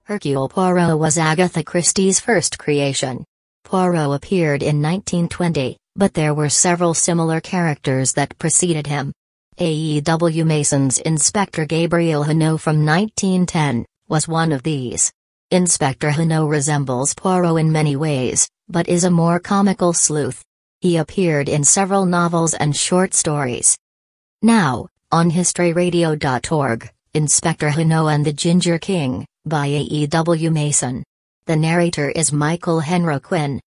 Hercule Poirot was Agatha Christie's first creation. Poirot appeared in 1920, but there were several similar characters that preceded him. A.E.W. Mason's Inspector Gabriel Hinault from 1910 was one of these. Inspector Hinault resembles Poirot in many ways, but is a more comical sleuth. He appeared in several novels and short stories. Now, on historyradio.org, Inspector Hinault and the Ginger King, by A.E.W. Mason. The narrator is Michael Henry Quinn.